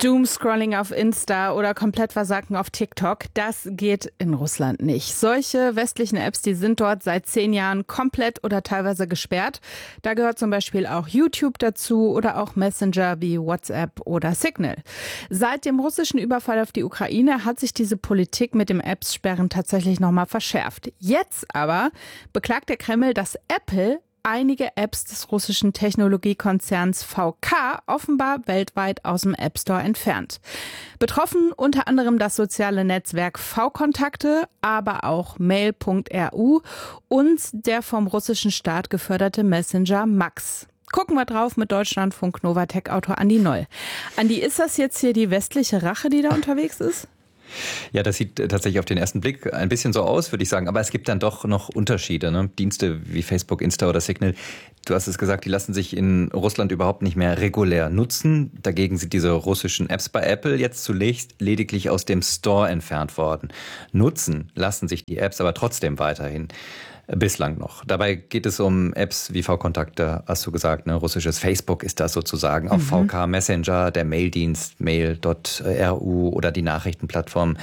Doomscrolling auf Insta oder komplett versacken auf TikTok, das geht in Russland nicht. Solche westlichen Apps, die sind dort seit 10 Jahren komplett oder teilweise gesperrt. Da gehört zum Beispiel auch YouTube dazu oder auch Messenger wie WhatsApp oder Signal. Seit dem russischen Überfall auf die Ukraine hat sich diese Politik mit dem Apps-Sperren tatsächlich nochmal verschärft. Jetzt aber beklagt der Kreml, dass Apple einige Apps des russischen Technologiekonzerns VK offenbar weltweit aus dem App Store entfernt. Betroffen unter anderem das soziale Netzwerk V-Kontakte, aber auch Mail.ru und der vom russischen Staat geförderte Messenger Max. Gucken wir drauf mit Deutschlandfunk Novatec-Autor Andi Noll. Andi, ist das jetzt hier die westliche Rache, die da unterwegs ist? Ja, das sieht tatsächlich auf den ersten Blick ein bisschen so aus, würde ich sagen. Aber es gibt dann doch noch Unterschiede, ne? Dienste wie Facebook, Insta oder Signal. Du hast es gesagt, die lassen sich in Russland überhaupt nicht mehr regulär nutzen. Dagegen sind diese russischen Apps bei Apple jetzt zunächst lediglich aus dem Store entfernt worden. Nutzen lassen sich die Apps aber trotzdem weiterhin. Bislang noch. Dabei geht es um Apps wie V-Kontakte, hast du gesagt, ne? Russisches Facebook ist das sozusagen. Auch VK Messenger, der Maildienst Mail.ru oder die Nachrichtenplattform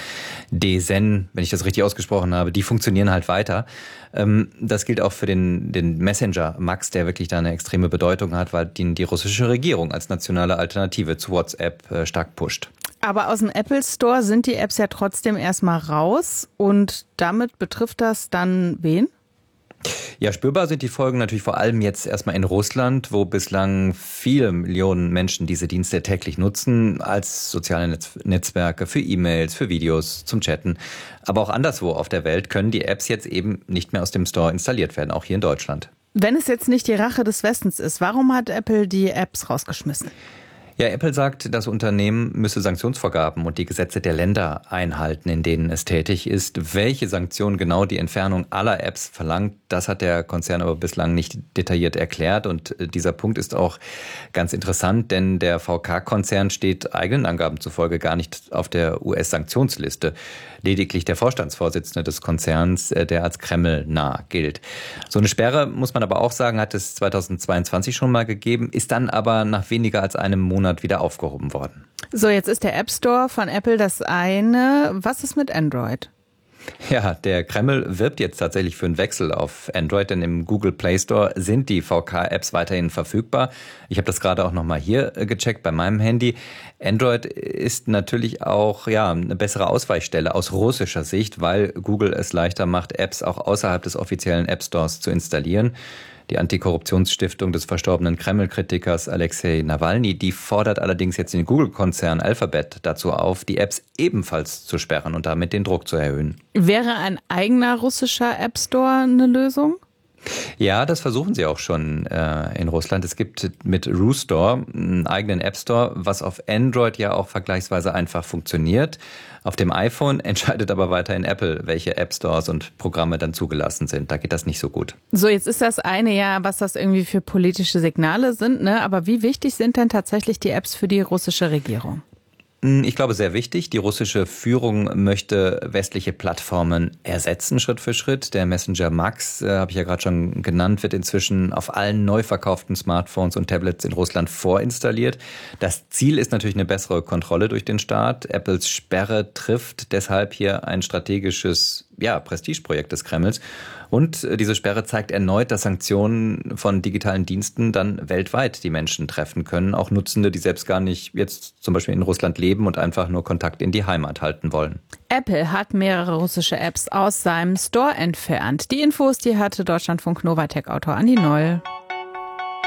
DZen, wenn ich das richtig ausgesprochen habe, die funktionieren halt weiter. Das gilt auch für den Messenger Max, der wirklich da eine extreme Bedeutung hat, weil die russische Regierung als nationale Alternative zu WhatsApp stark pusht. Aber aus dem Apple Store sind die Apps ja trotzdem erstmal raus und damit betrifft das dann wen? Ja, spürbar sind die Folgen natürlich vor allem jetzt erstmal in Russland, wo bislang viele Millionen Menschen diese Dienste täglich nutzen, als soziale Netzwerke für E-Mails, für Videos, zum Chatten. Aber auch anderswo auf der Welt können die Apps jetzt eben nicht mehr aus dem Store installiert werden, auch hier in Deutschland. Wenn es jetzt nicht die Rache des Westens ist, warum hat Apple die Apps rausgeschmissen? Ja, Apple sagt, das Unternehmen müsse Sanktionsvorgaben und die Gesetze der Länder einhalten, in denen es tätig ist. Welche Sanktionen genau die Entfernung aller Apps verlangt, das hat der Konzern aber bislang nicht detailliert erklärt. Und dieser Punkt ist auch ganz interessant, denn der VK-Konzern steht eigenen Angaben zufolge gar nicht auf der US-Sanktionsliste. Lediglich der Vorstandsvorsitzende des Konzerns, der als Kreml nah gilt. So eine Sperre, muss man aber auch sagen, hat es 2022 schon mal gegeben, ist dann aber nach weniger als einem Monat wieder aufgehoben worden. So, jetzt ist der App Store von Apple das eine. Was ist mit Android? Ja, der Kreml wirbt jetzt tatsächlich für einen Wechsel auf Android, denn im Google Play Store sind die VK-Apps weiterhin verfügbar. Ich habe das gerade auch nochmal hier gecheckt bei meinem Handy. Android ist natürlich auch eine bessere Ausweichstelle aus russischer Sicht, weil Google es leichter macht, Apps auch außerhalb des offiziellen App Stores zu installieren. Die Antikorruptionsstiftung des verstorbenen Kreml-Kritikers Alexei Nawalny, die fordert allerdings jetzt den Google-Konzern Alphabet dazu auf, die Apps ebenfalls zu sperren und damit den Druck zu erhöhen. Wäre ein eigener russischer App Store eine Lösung? Ja, das versuchen sie auch schon in Russland. Es gibt mit RuStore einen eigenen App Store, was auf Android ja auch vergleichsweise einfach funktioniert. Auf dem iPhone entscheidet aber weiterhin Apple, welche App Stores und Programme dann zugelassen sind. Da geht das nicht so gut. So, jetzt ist das eine ja, was das irgendwie für politische Signale sind, ne? Aber wie wichtig sind denn tatsächlich die Apps für die russische Regierung? Ich glaube, sehr wichtig. Die russische Führung möchte westliche Plattformen ersetzen, Schritt für Schritt. Der Messenger Max, habe ich ja gerade schon genannt, wird inzwischen auf allen neu verkauften Smartphones und Tablets in Russland vorinstalliert. Das Ziel ist natürlich eine bessere Kontrolle durch den Staat. Apples Sperre trifft deshalb hier ein strategisches Prestigeprojekt des Kremls. Und diese Sperre zeigt erneut, dass Sanktionen von digitalen Diensten dann weltweit die Menschen treffen können. Auch Nutzende, die selbst gar nicht jetzt zum Beispiel in Russland leben und einfach nur Kontakt in die Heimat halten wollen. Apple hat mehrere russische Apps aus seinem Store entfernt. Die Infos, die hatte Deutschlandfunk Novatec-Autor Andi Noll.